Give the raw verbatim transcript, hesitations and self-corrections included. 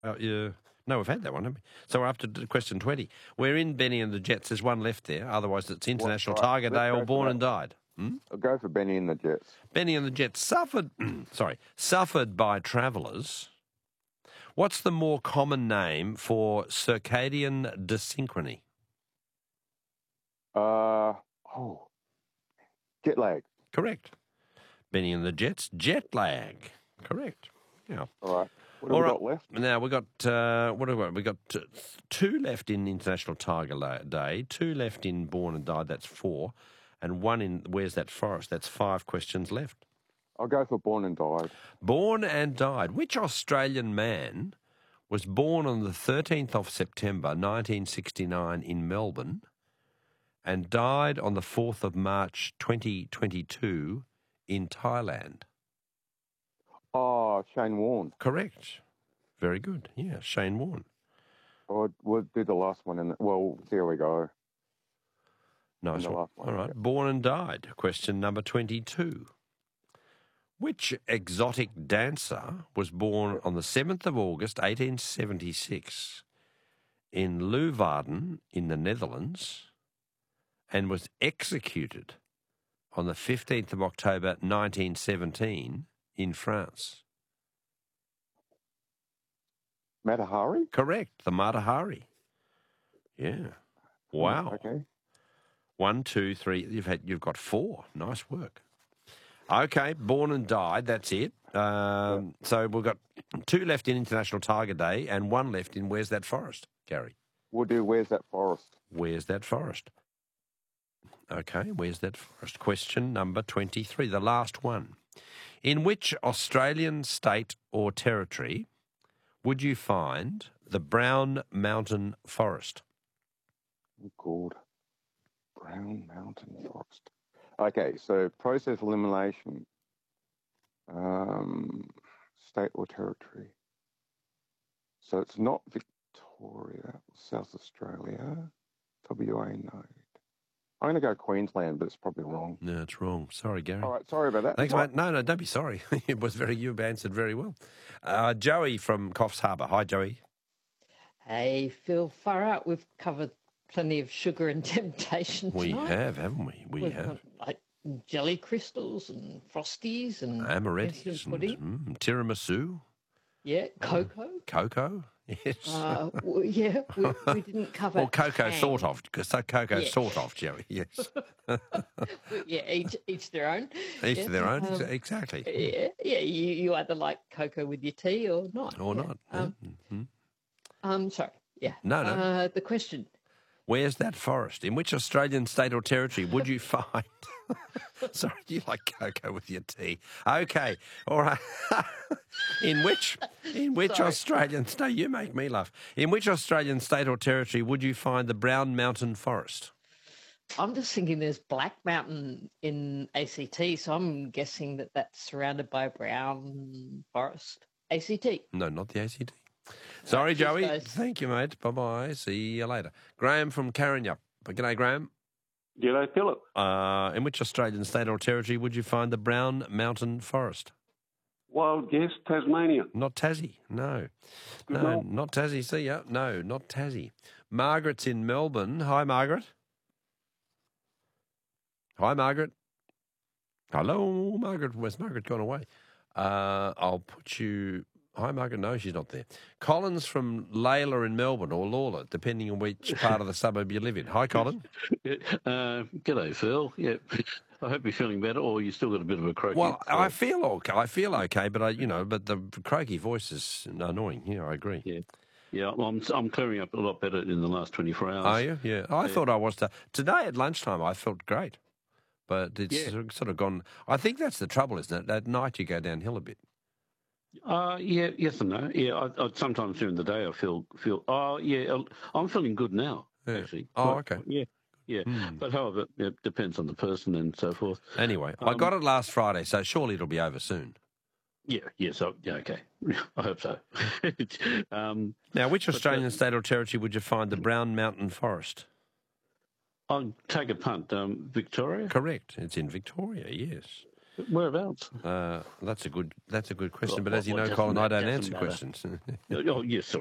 Uh, yeah. No, we've had that one, haven't we? So we're up to d- question twenty. We're in Benny and the Jets. There's one left there. Otherwise, it's International right, Tiger let's Day go or for Born that. and Died. Hmm? I'll go for Benny and the Jets. Benny and the Jets suffered, sorry, suffered by travellers. What's the more common name for circadian desynchrony? Uh, oh, jet lag. Correct. Benny and the Jets, jet lag. Correct. Yeah. All right. What have All we right. got left? Now we've got uh, what have we got? We've got uh, two left in International Tiger La- Day, two left in Born and Died. That's four, and one in Where's That Forest? That's five questions left. I'll go for Born and Died. Born and Died. Which Australian man was born on the thirteenth of September nineteen sixty-nine in Melbourne and died on the fourth of March twenty twenty-two in Thailand? Oh, Shane Warne. Correct. Very good. Yeah, Shane Warne. Oh, we'll do the last one. In the, well, there we go. Nice the one. last one, All right. yeah. Born and Died. Question number twenty-two. Which exotic dancer was born on the seventh of August eighteen seventy-six in Leeuwarden in the Netherlands and was executed on the fifteenth of October nineteen seventeen in France? Matahari? Correct. The Matahari. Yeah. Wow. Okay. One, two, three. You've had. You've got four. Nice work. Okay, Born and Died. That's it. Um, so we've got two left in International Tiger Day and one left in Where's That Forest, Gary? We'll do Where's That Forest? Where's That Forest? Okay, Where's That Forest? Question number twenty-three, the last one. In which Australian state or territory would you find the Brown Mountain Forest? Oh, God. Brown Mountain Forest. Okay, so process elimination. Um, state or territory. So it's not Victoria, South Australia, W A, no. I'm going to go Queensland, but it's probably wrong. No, it's wrong. Sorry, Gary. All right, sorry about that. Thanks, What? mate. No, no, don't be sorry. It was very, you've answered very well. Uh, Joey from Coffs Harbour. Hi, Joey. Hey, Phil, far out. We've covered plenty of sugar and temptation We tonight. have, haven't we? We We've have. got, like jelly crystals and frosties and Amarettis instant and pudding. mm, tiramisu, Yeah, cocoa. cocoa. Yes. Uh, w- yeah, we, we didn't cover. well, cocoa tang. sort of, because so cocoa Yeah. sort of, Joey. Yes. Yeah, each each their own. Each Yeah, to their own. um, ex- exactly. Yeah, yeah. You, you either like cocoa with your tea or not. Or yeah. not. Um, yeah. Mhm. um, sorry. Yeah. No, no. Uh, the question. Where's that forest? In which Australian state or territory would you find? Sorry, you like cocoa with your tea? Okay, all right. in which, in which Sorry. Australian? No, you make me laugh. In which Australian state or territory would you find the Brown Mountain Forest? I'm just thinking there's Black Mountain in A C T, so I'm guessing that that's surrounded by brown forest. A C T. No, not the A C T. Sorry, cheers, Joey. guys. Thank you, mate. Bye bye. See you later. Graham from Carrinyup. G'day, Graham. G'day, Philip. Uh, in which Australian state or territory would you find the Brown Mountain Forest? Wild guess, Tasmania. Not Tassie, no. Good no, night. not Tassie. See ya. No, not Tassie. Margaret's in Melbourne. Hi, Margaret. Hi, Margaret. Hello, Margaret. Where's Margaret gone away? Uh, I'll put you... Hi, Margaret. No, she's not there. Colin's from Layla in Melbourne, or Lawler, depending on which part of the suburb you live in. Hi, Colin. Uh, g'day, Phil. Yeah, I hope you're feeling better, or you still got a bit of a croaky. Well, I feel okay. I feel okay, but I, you know, but the croaky voice is annoying. Yeah, I agree. yeah, yeah. Well, I'm I'm clearing up a lot better in the last twenty-four hours. Are you? Yeah. I Yeah. thought I was. To, today at lunchtime, I felt great, but it's Yeah. sort of gone. I think that's the trouble, isn't it? At night, you go downhill a bit. Uh, yeah, yes and no. Yeah, I, I, sometimes during the day I feel feel. Oh, yeah, I'm feeling good now. Yeah. Actually. Oh, Quite- okay. Yeah, yeah. Hmm. But however, it depends on the person and so forth. Anyway, I Um, got it last Friday, so surely it'll be over soon. Yeah, yeah. So yeah, okay. I hope so. um, Now, which But, uh, Australian state or territory would you find the Brown Mountain Forest? I'll take a punt. Um, Victoria. Correct. It's in Victoria. Yes. Whereabouts? Uh, that's a good. That's a good question. Well, but as you well, know, doesn't Colin, I matter, don't doesn't answer matter. questions. Oh, yes, sorry.